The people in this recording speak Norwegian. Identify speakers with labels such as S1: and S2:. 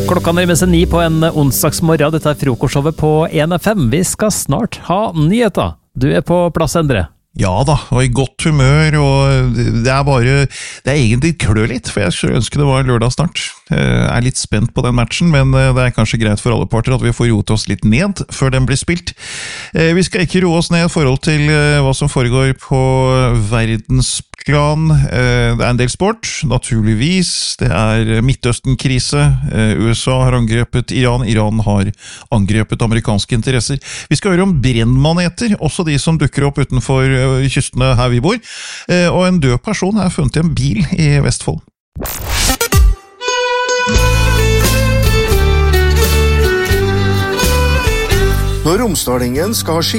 S1: Klokka nærmer seg 9 på en onsdagsmorgen. Dette er frokostshowet på 1FM. Vi skal snart ha nyheter. Du er på plass, Endre.
S2: Ja da, og i godt humør, og det er egentlig klør litt, for jeg ønsker det var lørdag snart. Jeg er litt spent på den matchen, men det er kanskje greit for alle parter at vi får rote oss litt ned før den blir spilt. Vi skal ikke roe oss ned i forhold til hva som foregår på verdensplan. Det er en del sport, naturligvis. Det er Midtøsten-krise. USA har angrepet Iran. Iran har angrepet amerikanske interesser. Vi skal høre om brennmaneter, også de som dukker opp utenfor kystene her vi bor, og en død person er funnet i en bil i Vestfold.
S3: Når romsdalingen skal ha